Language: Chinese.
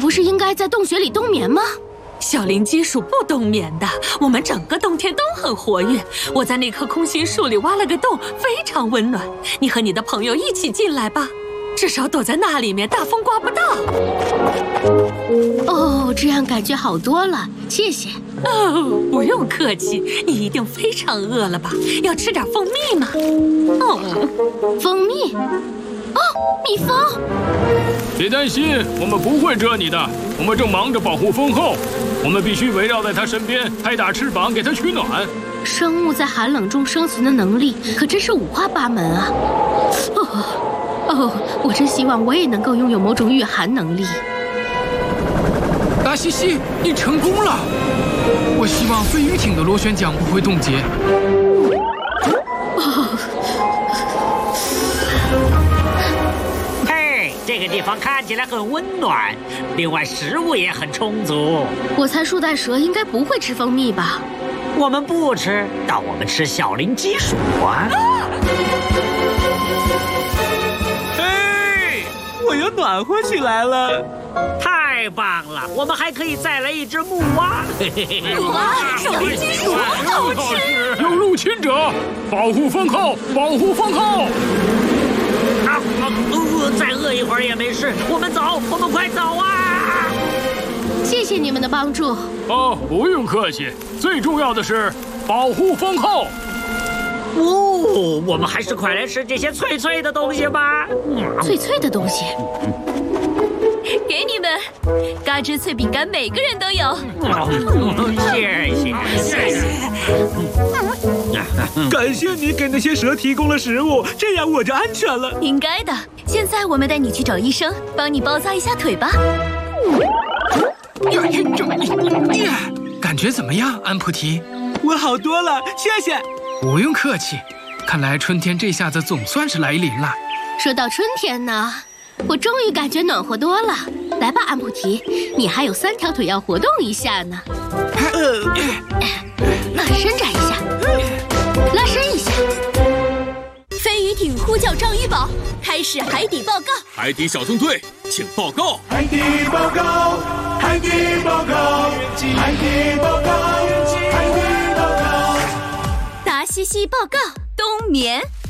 不是应该在洞穴里冬眠吗？ 小林基鼠不冬眠的，我们整个冬天都很活跃。我在那棵空心树里挖了个洞，非常温暖。你和你的朋友一起进来吧，至少躲在那里面，大风刮不到。 哦，这样感觉好多了，谢谢。 哦，不用客气，你一定非常饿了吧？要吃点蜂蜜吗？哦， 蜂蜜。哦，蜜蜂。 别担心，我们不会蛰你的。我们正忙着保护蜂后，我们必须围绕在它身边，拍打翅膀给它取暖。 生物在寒冷中生存的能力可真是五花八门啊！我真希望我也能够拥有某种御寒能力。 达西西，你成功了！我希望飞鱼艇的螺旋桨不会冻结。 这个地方看起来很温暖，另外食物也很充足。 我猜树袋蛇应该不会吃蜂蜜吧？ 我们不吃，但我们吃小林基鼠啊！ 嘿，我又暖和起来了。 太棒了！我们还可以再来一只木蛙。 木蛙，小林基鼠好吃。 有入侵者，保护蜂后，保护蜂后！ 再饿一会儿也没事。我们走，我们快走啊！ 谢谢你们的帮助。 哦，不用客气。最重要的是保护蜂后。 哦，我们还是快来吃这些脆脆的东西吧。 脆脆的东西。 给你们，嘎吱脆饼干每个人都有。 谢谢。 感谢你给那些蛇提供了食物，这样我就安全了。 应该的。现在我们带你去找医生，帮你包扎一下腿吧。 感觉怎么样，安普提？ 我好多了，谢谢。 不用客气。看来春天这下子总算是来临了。 说到春天呢，我终于感觉暖和多了。来吧，安普提，你还有3条腿要活动一下呢。伸展一下，拉伸一下。 飞鱼艇呼叫章鱼堡，开始海底报告。 海底小纵队，请报告。 海底报告，海底报告，海底报告，海底报告。 达西西报告，冬眠。